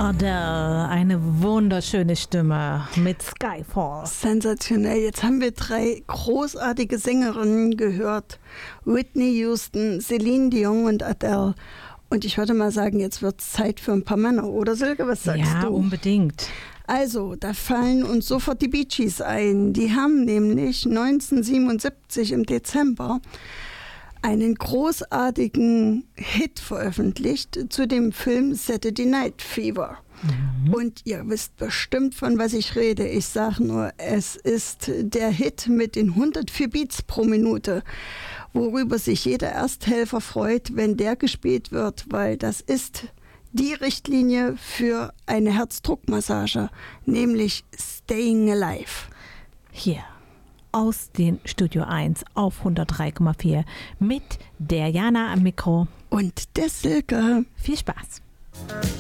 Adele, eine wunderschöne Stimme mit Skyfall. Sensationell. Jetzt haben wir 3 großartige Sängerinnen gehört. Whitney Houston, Celine Dion und Adele. Und ich würde mal sagen, jetzt wird es Zeit für ein paar Männer, oder Silke? Was sagst du? Ja, unbedingt. Also, da fallen uns sofort die Bee Gees ein. Die haben nämlich 1977 im Dezember einen großartigen Hit veröffentlicht zu dem Film Saturday Night Fever. Und ihr wisst bestimmt, von was ich rede. Ich sage nur, es ist der Hit mit den 104 Beats pro Minute, worüber sich jeder Ersthelfer freut, wenn der gespielt wird, weil das ist die Richtlinie für eine Herzdruckmassage, nämlich Staying Alive. Hier aus den Studio 1 auf 103,4 mit der Jana am Mikro. Und der Silke. Viel Spaß.